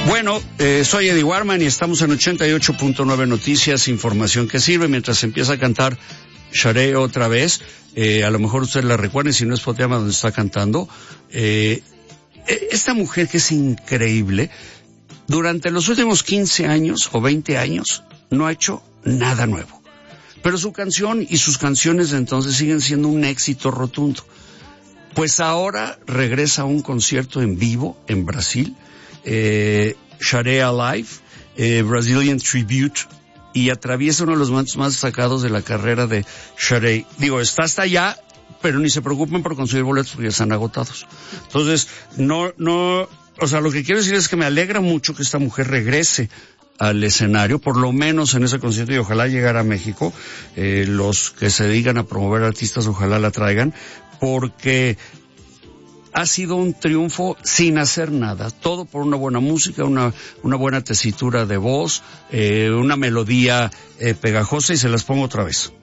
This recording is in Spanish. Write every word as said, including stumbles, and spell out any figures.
Bueno, eh, soy Eddie Warman y estamos en ochenta y ocho punto nueve Noticias, información que sirve. Mientras empieza a cantar Sade otra vez, eh, a lo mejor ustedes la recuerden, si no es Poteama donde está cantando. Eh, esta mujer que es increíble, durante los últimos quince años o veinte años no ha hecho nada nuevo. Pero su canción y sus canciones de entonces siguen siendo un éxito rotundo. Pues ahora regresa a un concierto en vivo en Brasil, eh, Sade Alive, eh, Brazilian Tribute, y atraviesa uno de los momentos más destacados de la carrera de Sade. Digo, está hasta allá, pero ni se preocupen por conseguir boletos porque ya están agotados. Entonces, no, no, o sea, lo que quiero decir es que me alegra mucho que esta mujer regrese al escenario, por lo menos en ese concierto, y ojalá llegara a México. Eh, los que se dedican a promover artistas, ojalá la traigan, porque ha sido un triunfo sin hacer nada, todo por una buena música, una una buena tesitura de voz, eh, una melodía eh, pegajosa, y se las pongo otra vez.